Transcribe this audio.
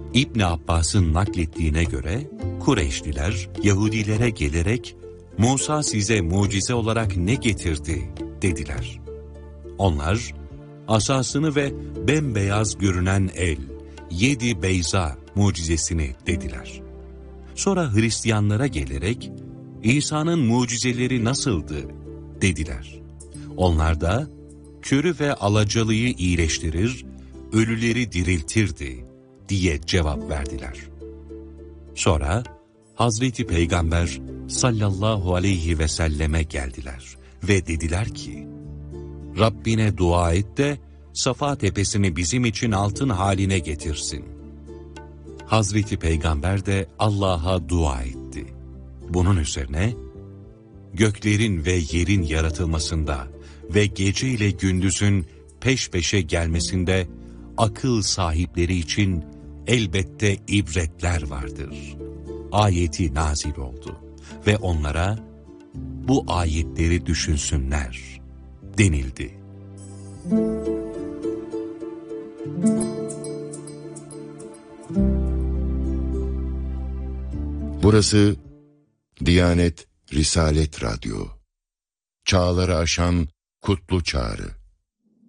İbn Abbas'ın naklettiğine göre Kureyşliler Yahudilere gelerek Musa size mucize olarak ne getirdi dediler. Onlar asasını ve bembeyaz görünen el, 7 beyza mucizesini dediler. Sonra Hristiyanlara gelerek İsa'nın mucizeleri nasıldı dediler. Onlar da körü ve alacalıyı iyileştirir, ölüleri diriltirdi diye cevap verdiler. Sonra Hazreti Peygamber sallallahu aleyhi ve selleme geldiler ve dediler ki, Rabbine dua et de Safa tepesini bizim için altın haline getirsin. Hazreti Peygamber de Allah'a dua etti. Bunun üzerine, göklerin ve yerin yaratılmasında ve gece ile gündüzün peş peşe gelmesinde akıl sahipleri için elbette ibretler vardır. Ayeti nazil oldu ve onlara bu ayetleri düşünsünler denildi. Burası Diyanet Risalet Radyo. Çağları aşan kutlu çağrı.